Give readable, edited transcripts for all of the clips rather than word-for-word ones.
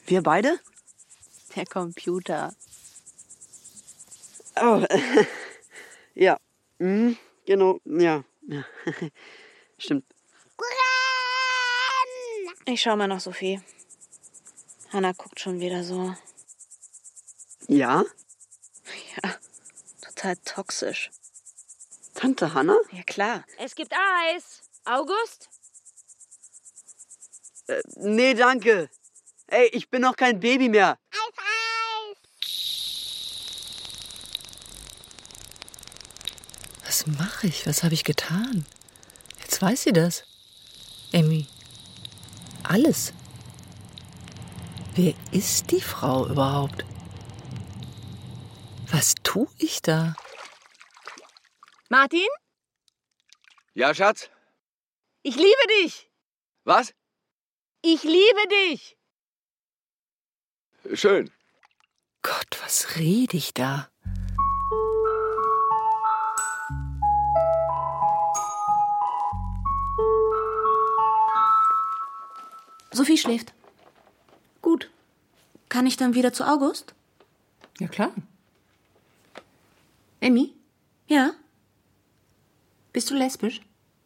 Wir beide? Der Computer. Oh, ja. Mhm, genau, ja. Stimmt. Ich schau mal noch, Sophie. Hanna guckt schon wieder so. Ja? Ja, total toxisch. Tante Hanna? Ja, klar. Es gibt Eis. August? Nee, danke. Ey, ich bin noch kein Baby mehr. Was mache ich? Was habe ich getan? Jetzt weiß sie das. Emmy. Alles. Wer ist die Frau überhaupt? Was tue ich da? Martin? Ja, Schatz? Ich liebe dich. Was? Ich liebe dich. Schön. Gott, was rede ich da? Sophie schläft. Gut. Kann ich dann wieder zu August? Ja, klar. Emmy? Ja? Bist du lesbisch?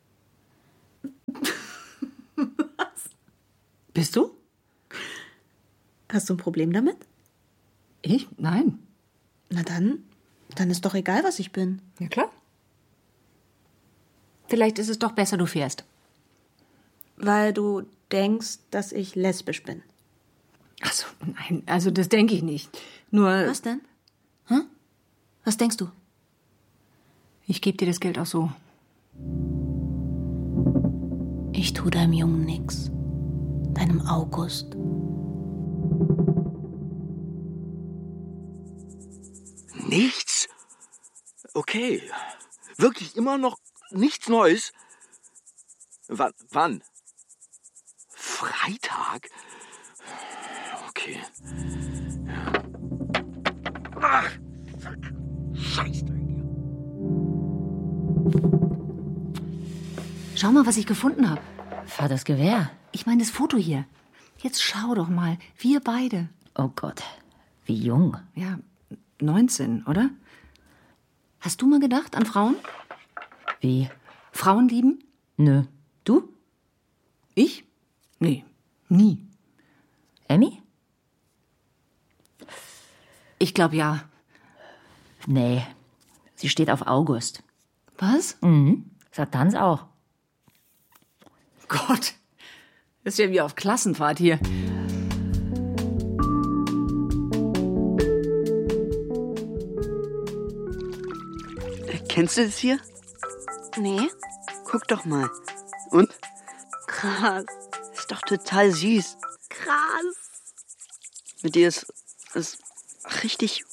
Was? Bist du? Hast du ein Problem damit? Ich? Nein. Na dann ist doch egal, was ich bin. Ja, klar. Vielleicht ist es doch besser, du fährst. Weil du denkst, dass ich lesbisch bin. Ach so, nein, also das denke ich nicht. Nur... Was denn? Hä? Was denkst du? Ich gebe dir das Geld auch so. Ich tu deinem Jungen nix. Deinem August. Nichts? Okay. Wirklich immer noch nichts Neues? Wann? Freitag? Okay. Ja. Ach, fuck. Scheiße. Schau mal, was ich gefunden habe. Vaters Gewehr. Ich meine das Foto hier. Jetzt schau doch mal. Wir beide. Oh Gott, wie jung. Ja, 19, oder? Hast du mal gedacht an Frauen? Wie? Frauen lieben? Nö. Du? Ich? Nee, nie. Emmy? Ich glaube ja. Nee. Sie steht auf August. Was? Mhm. Sagt Tanz auch. Gott, das ist ja wie auf Klassenfahrt hier. Kennst du das hier? Nee? Guck doch mal. Und? Krass. Ist doch total süß. Krass. Mit dir ist richtig